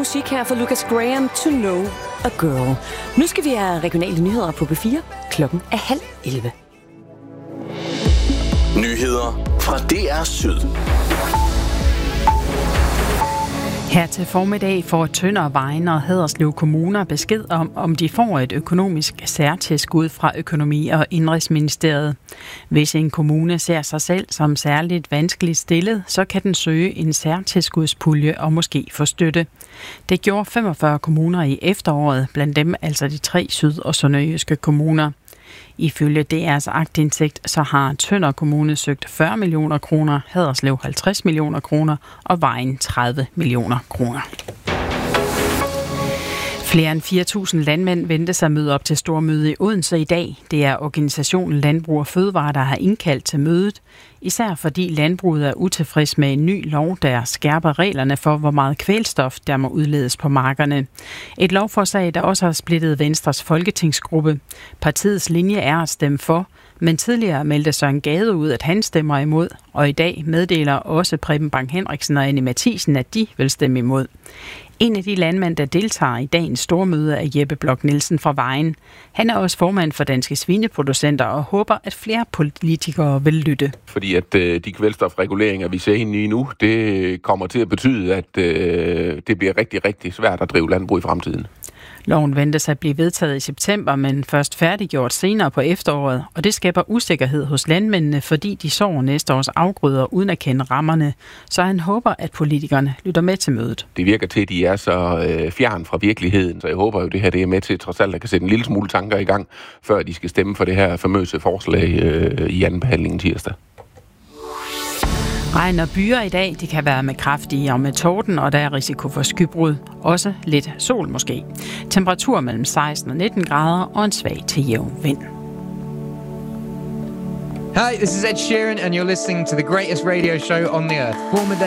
musik her fra Lucas Graham, To Know a Girl. Nu skal vi have regionale nyheder på P4. Klokken er 10:30. Nyheder fra DR Syd. Her til formiddag får Tønder, Vejen og Haderslev kommuner besked om de får et økonomisk særtilskud fra Økonomi- og Indenrigsministeriet. Hvis en kommune ser sig selv som særligt vanskeligt stillet, så kan den søge en særtilskudspulje og måske få støtte. Det gjorde 45 kommuner i efteråret, blandt dem altså de 3 syd- og sønderjyske kommuner. Ifølge DR's aktindsigt, så har Tønder Kommune søgt 40 millioner kroner, Haderslev 50 millioner kroner og Vejen 30 millioner kroner. Flere end 4.000 landmænd ventes at møde op til stormøde i Odense i dag. Det er organisationen Landbrug og Fødevare, der har indkaldt til mødet. Især fordi landbruget er utilfreds med en ny lov, der skærper reglerne for, hvor meget kvælstof der må udledes på markerne. Et lovforslag, der også har splittet Venstres folketingsgruppe. Partiets linje er at stemme for, men tidligere meldte Søren Gade ud, at han stemmer imod, og i dag meddeler også Preben Bang Henriksen og Anne Mathisen, at de vil stemme imod. En af de landmænd, der deltager i dagens stormøde, er Jeppe Blok Nielsen fra Vejen. Han er også formand for Danske Svineproducenter og håber, at flere politikere vil lytte. Fordi at de kvælstofreguleringer, vi ser ind i nu, det kommer til at betyde, at det bliver rigtig, rigtig svært at drive landbrug i fremtiden. Loven ventes at blive vedtaget i september, men først færdiggjort senere på efteråret, og det skaber usikkerhed hos landmændene, fordi de sår næste års afgrøder uden at kende rammerne, så han håber, at politikerne lytter med til mødet. Det virker til, at de er så fjern fra virkeligheden, så jeg håber jo, det her det er med til trods alt at kan sætte en lille smule tanker i gang, før de skal stemme for det her famøse forslag i anden behandling tirsdag. Regn og byer i dag, det kan være med kraftige og med torden, og der er risiko for skybrud. Også lidt sol måske. Temperatur mellem 16 og 19 grader og en svag til jævn vind. Hi, this is Ed Sheeran and you're listening to the greatest radio show on the earth.